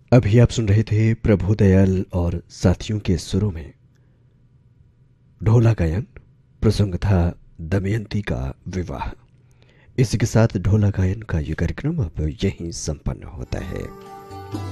अभी आप सुन रहे थे प्रभुदयाल और साथियों के सुरों में ढोला गायन। प्रसंग था दमयंती का विवाह। इसी के साथ ढोला गायन का ये कार्यक्रम अब यहीं संपन्न होता है।